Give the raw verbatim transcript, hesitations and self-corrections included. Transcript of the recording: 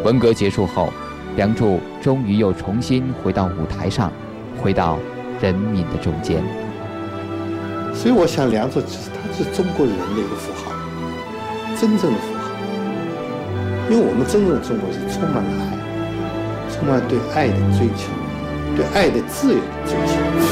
文革结束后，梁祝终于又重新回到舞台上，回到人民的中间。 所以我想，梁祝他是中国人的一个符号，真正的符号。因为我们真正的中国是充满了爱，充满了对爱的追求，对爱的自由的追求。